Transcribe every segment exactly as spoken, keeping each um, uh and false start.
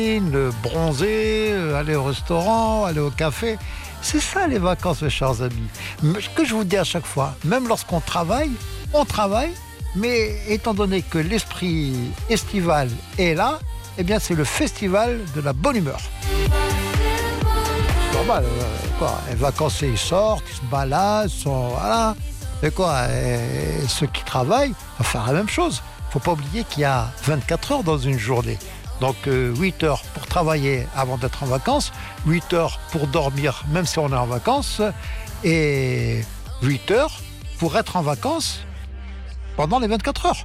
piscine, bronzer, aller au restaurant, aller au café. C'est ça les vacances, mes chers amis. Ce que je vous dis à chaque fois, même lorsqu'on travaille, on travaille, mais étant donné que l'esprit estival est là, eh bien c'est le festival de la bonne humeur. Normal, euh, quoi. Les vacanciers ils sortent, ils se baladent, ils sont, voilà. Et quoi, et ceux qui travaillent vont faire la même chose. Il ne faut pas oublier qu'il y a vingt-quatre heures dans une journée. Donc euh, huit heures pour travailler avant d'être en vacances, huit heures pour dormir même si on est en vacances, et huit heures pour être en vacances pendant les vingt-quatre heures.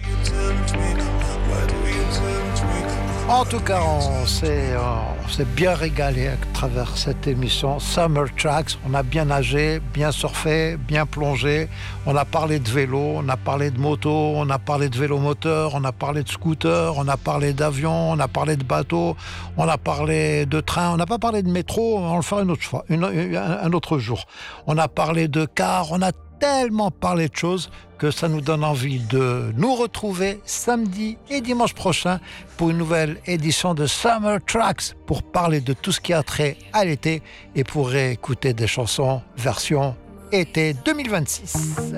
En tout cas, on s'est, on s'est bien régalé à travers cette émission Summer Tracks. On a bien nagé, bien surfé, bien plongé. On a parlé de vélo, on a parlé de moto, on a parlé de vélo moteur, on a parlé de scooter, on a parlé d'avion, on a parlé de bateau, on a parlé de train. On n'a pas parlé de métro, on va le faire une autre fois, une, un autre jour. On a parlé de car, on a tellement parlé de choses que ça nous donne envie de nous retrouver samedi et dimanche prochain pour une nouvelle édition de Summer Tracks pour parler de tout ce qui a trait à l'été et pour réécouter des chansons version été deux mille vingt-six.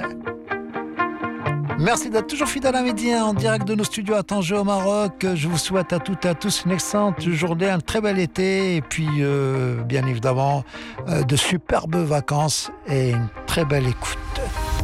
Merci d'être toujours fidèle à Midi en direct de nos studios à Tanger au Maroc. Je vous souhaite à toutes et à tous une excellente journée, un très bel été et puis euh, bien évidemment euh, de superbes vacances et une très belle écoute.